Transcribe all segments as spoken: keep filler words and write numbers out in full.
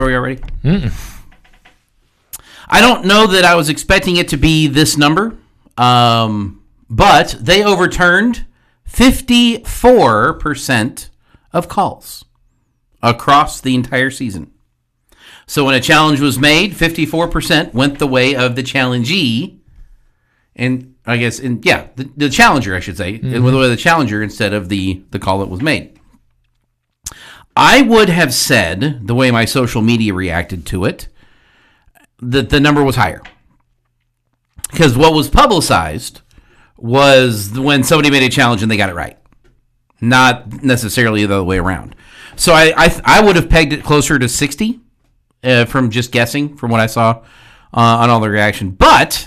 story already? Mm-mm. I don't know that I was expecting it to be this number, um, but they overturned fifty-four percent of calls across the entire season. So when a challenge was made, fifty-four percent went the way of the challengee, and I guess, and yeah, the, the challenger, I should say, mm-hmm. it went the way of the challenger instead of the, the call that was made. I would have said, the way my social media reacted to it, that the number was higher. Because what was publicized was when somebody made a challenge and they got it right. Not necessarily the other way around. So I I, I would have pegged it closer to sixty uh, from just guessing from what I saw uh, on all the reaction. But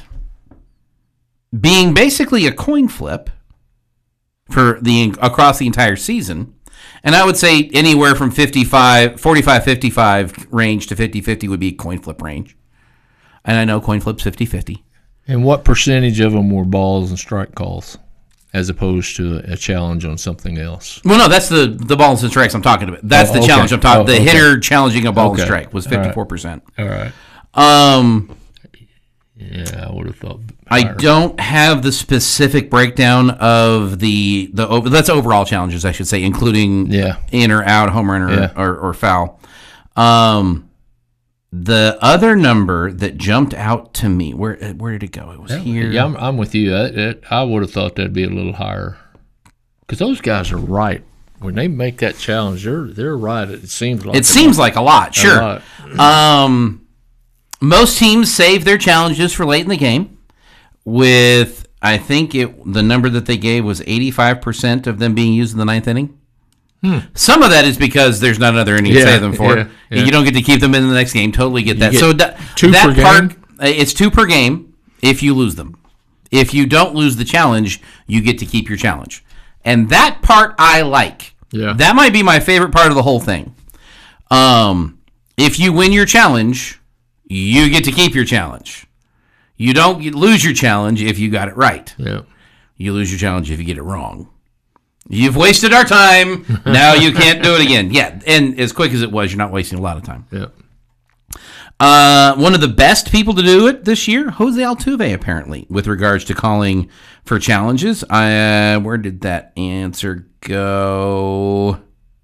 being basically a coin flip for the across the entire season, and I would say anywhere from fifty-five, forty-five fifty-five range to fifty fifty would be coin flip range. And I know coin flip's fifty fifty. And what percentage of them were balls and strike calls as opposed to a challenge on something else? Well, no, that's the, the balls and strikes I'm talking about. That's oh, the okay. challenge I'm talking about. Oh, the okay. hitter challenging a ball okay. and strike was fifty-four percent. All right. Um, yeah, I would have thought higher. I don't have the specific breakdown of the, the over, that's overall challenges, I should say, including yeah. in or out, home run or, yeah. or, or foul. Um, The other number that jumped out to me, where where did it go? It was yeah, here. Yeah, I'm, I'm with you. I, I, I would have thought that'd be a little higher, because those guys are right when they make that challenge. They're they're right. It seems like it seems lot. like a lot. Sure. A lot. um, most teams save their challenges for late in the game. With I think it the number that they gave was eighty-five percent of them being used in the ninth inning. Hmm. Some of that is because there's not another inning yeah, to save them for. Yeah, yeah. You don't get to keep them in the next game. Totally get that. Get so that, two that per part, game? It's two per game if you lose them. If you don't lose the challenge, you get to keep your challenge. And that part I like. Yeah. That might be my favorite part of the whole thing. Um, if you win your challenge, you get to keep your challenge. You don't lose your challenge if you got it right. Yeah. You lose your challenge if you get it wrong. You've wasted our time. Now you can't do it again. Yeah, and as quick as it was, you're not wasting a lot of time. Yeah. Uh, one of the best people to do it this year, Jose Altuve, apparently, with regards to calling for challenges. Uh, where did that answer go?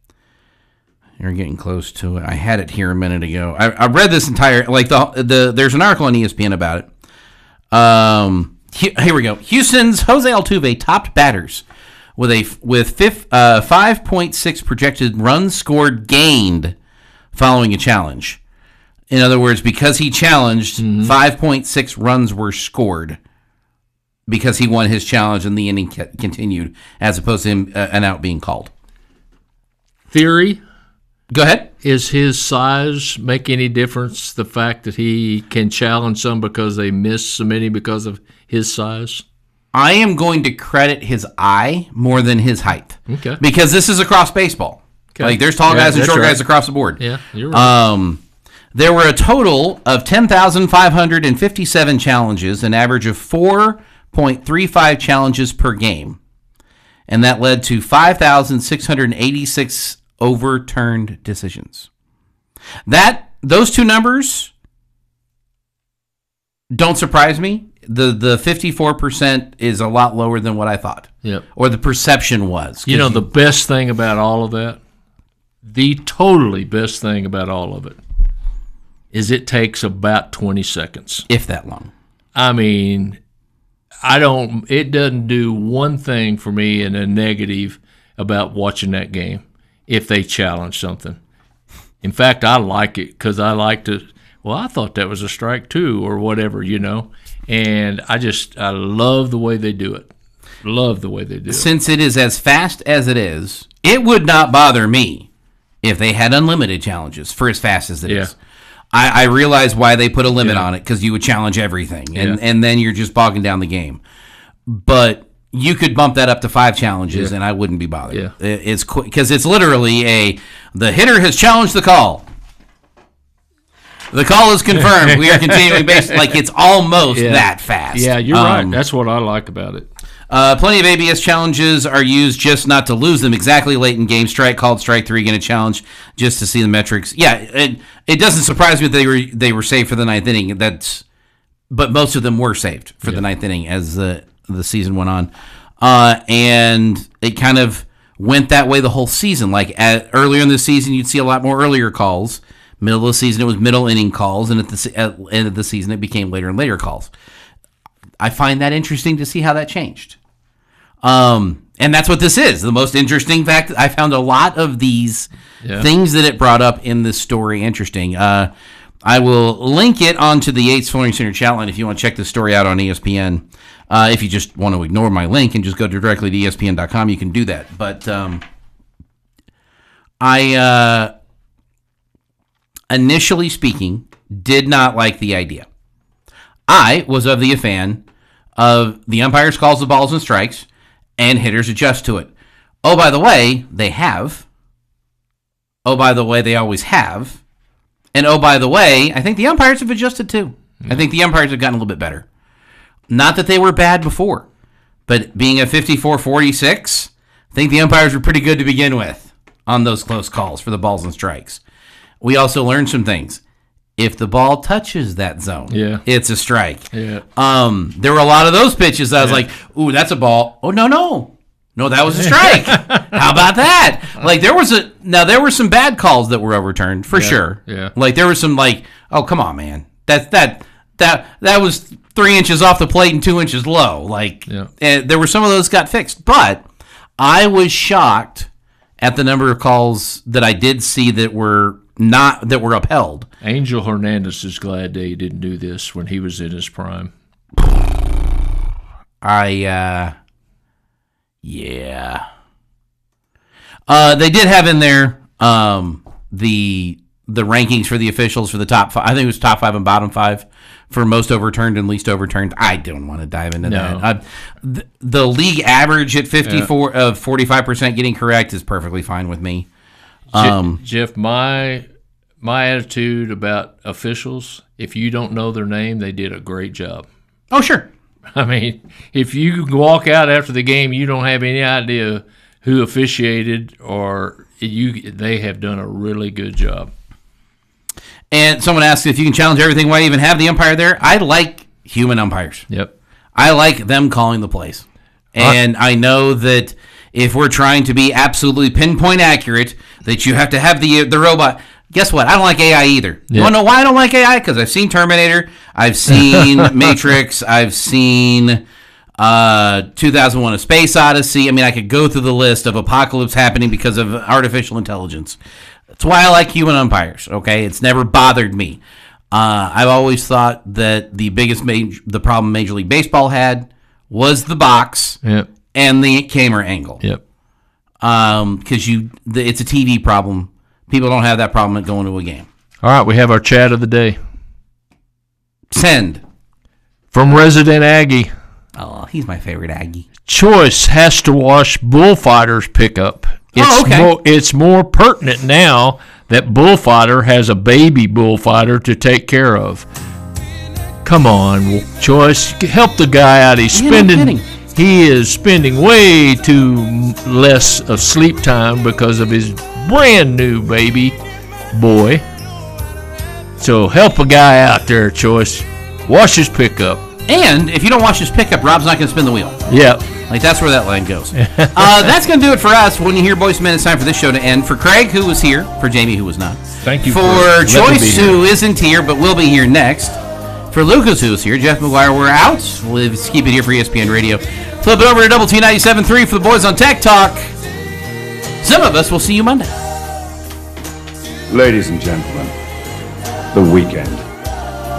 You're getting close to it. I had it here a minute ago. I, I read this entire, like, the the. there's an article on E S P N about it. Um, here we go. Houston's Jose Altuve topped batters with a with fifth, uh, five point six projected runs scored gained following a challenge. In other words, because he challenged, mm-hmm. five point six runs were scored because he won his challenge and the inning continued, as opposed to him, uh, an out being called. Theory? Go ahead. Is his size make any difference, the fact that he can challenge some because they miss so many because of his size? I am going to credit his eye more than his height. Okay. Because this is across baseball. Okay. Like, there's tall yeah, guys and short right. guys across the board. Yeah, you're right. Um, there were a total of ten thousand five hundred fifty-seven challenges, an average of four point three five challenges per game. And that led to five thousand six hundred eighty-six overturned decisions. That those two numbers don't surprise me. The the fifty-four percent is a lot lower than what I thought. Yep. Or the perception was. You know, you, the best thing about all of that, the totally best thing about all of it, is it takes about twenty seconds. If that long. I mean, I don't, it doesn't do one thing for me in a negative about watching that game if they challenge something. In fact, I like it because I like to, well, I thought that was a strike too, or whatever, you know. And I just, I love the way they do it. Love the way they do it. Since it is as fast as it is, it would not bother me if they had unlimited challenges for as fast as it yeah. is. I, I realize why they put a limit yeah. on it, because you would challenge everything, and, yeah. and then you're just bogging down the game. But you could bump that up to five challenges, yeah. and I wouldn't be bothered. Yeah. It, it's because it's literally a the hitter has challenged the call. The call is confirmed. We are continuing based like it's almost yeah. that fast. Yeah, you're um, right. That's what I like about it. Uh, plenty of A B S challenges are used just not to lose them exactly late in game. Strike called, strike three, get a challenge just to see the metrics. Yeah, it, it doesn't surprise me that they were they were saved for the ninth inning. That's, but most of them were saved for yeah. the ninth inning as the the season went on, uh, and it kind of went that way the whole season. Like at, earlier in the season, you'd see a lot more earlier calls. Middle of the season, it was middle inning calls, and at the at end of the season, it became later and later calls. I find that interesting to see how that changed. Um, and that's what this is. The most interesting fact, I found a lot of these yeah. things that it brought up in this story interesting. Uh, I will link it onto the Yates Flooring Center chat line if you want to check this story out on E S P N. Uh, if you just want to ignore my link and just go directly to E S P N dot com, you can do that. But um, I, uh, initially speaking, did not like the idea. I was of the fan of the umpires calls the balls and strikes, and hitters adjust to it. Oh, by the way, they have. Oh, by the way, they always have. And oh, by the way, I think the umpires have adjusted too. Mm-hmm. I think the umpires have gotten a little bit better. Not that they were bad before, but being a fifty-four forty-six, I think the umpires were pretty good to begin with on those close calls for the balls and strikes. We also learned some things. If the ball touches that zone, yeah. it's a strike. Yeah. Um, there were a lot of those pitches that I was yeah. like, ooh, that's a ball. Oh, no, no. No, that was a strike. How about that? Like, there was a, now there were some bad calls that were overturned, for yeah. sure. Yeah. Like, there was some, like, oh, come on, man. That, that, that, that was three inches off the plate and two inches low. Like, yeah. uh, there were some of those got fixed. But I was shocked at the number of calls that I did see that were not that were upheld. Angel Hernandez is glad that he didn't do this when he was in his prime. I, uh, yeah. Uh, they did have in there um, the the rankings for the officials for the top five. I think it was top five and bottom five for most overturned and least overturned. I don't want to dive into no. that. Uh, the, the league average at fifty-four of yeah. forty-five percent getting correct is perfectly fine with me. Um, Jeff, my my attitude about officials, if you don't know their name, they did a great job. Oh, sure. I mean, if you walk out after the game, you don't have any idea who officiated, or you they have done a really good job. And someone asked if you can challenge everything, why even have the umpire there? I like human umpires. Yep. I like them calling the plays. And uh, I know that if we're trying to be absolutely pinpoint accurate, that you have to have the the robot. Guess what? I don't like A I either. Yeah. You want to know why I don't like A I? Because I've seen Terminator, I've seen Matrix, I've seen uh, two thousand one: A Space Odyssey. I mean, I could go through the list of apocalypse happening because of artificial intelligence. That's why I like human umpires, okay? It's never bothered me. Uh, I've always thought that the biggest major, the problem Major League Baseball had was the box. Yep. And the camera angle. Yep. Um, because you, the, it's a T V problem. People don't have that problem at going to a game. All right, we have our chat of the day. Send. From Resident Aggie. Oh, he's my favorite Aggie. Choice has to wash Bullfighter's pickup. It's oh, okay. More, it's more pertinent now that Bullfighter has a baby Bullfighter to take care of. Come on, Choice, help the guy out. He's You're spending. Not kidding. He is spending way too less of sleep time because of his brand new baby boy. So help a guy out there, Choice. Wash his pickup. And if you don't wash his pickup, Rob's not going to spin the wheel. Yep. Like, that's where that line goes. uh, that's going to do it for us. When you hear Boys Men, it's time for this show to end. For Craig, who was here. For Jamie, who was not. Thank you. For, for Choice, who isn't here but will be here next. For Lucas, who's here, Jeff McGuire, we're out. We'll keep it here for E S P N Radio. Flip it over to Double T ninety-seven point three for the boys on Tech Talk. Some of us will see you Monday. Ladies and gentlemen, the weekend.